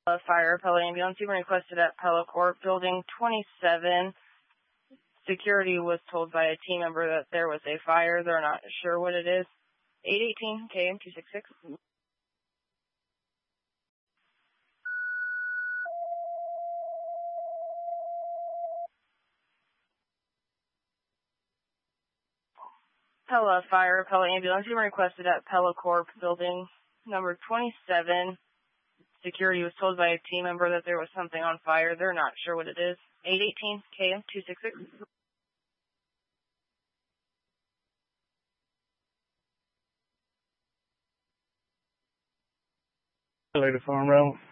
Fire appellate ambulance. You were requested at Pella Court, building 27. Security was told by a team member that there was a fire. They're not sure what it is. 818 KM 266. Pella Fire appellate ambulance. You were requested at Pella Corp, building number 27. Security was told by a team member that there was something on fire. They're not sure what it is. 818 KM 266. Later, Farm Row.